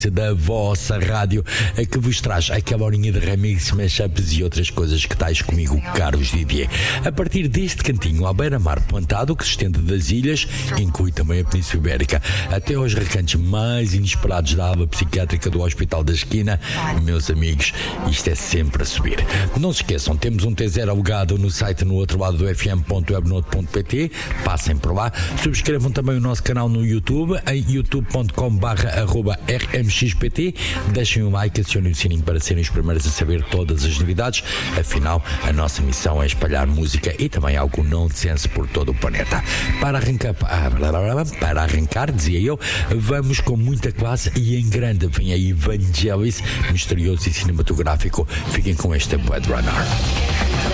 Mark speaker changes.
Speaker 1: da vossa rádio, que vos traz aquela horinha de remix, mashups e outras coisas que tais comigo, caros Didier. A partir deste cantinho à beira-mar plantado, que se estende das ilhas, inclui também a Península Ibérica, até aos recantos mais inesperados da ala psiquiátrica do Hospital da Esquina, meus amigos, isto é sempre a subir. Não se esqueçam, temos um T0 alugado no site no outro lado do fm.webnote.pt, passem por lá, subscrevam também o nosso canal no YouTube, em youtube.com/rmxpt, deixem um like, acionem o sininho para serem os primeiros a saber todas as novidades. Afinal, a nossa missão é espalhar música e também algo nonsense por todo o planeta. Para arrancar, dizia eu, vamos com muita classe e em grande. Vem aí Vangelis, misterioso e cinematográfico. Fiquem com este Blade Runner.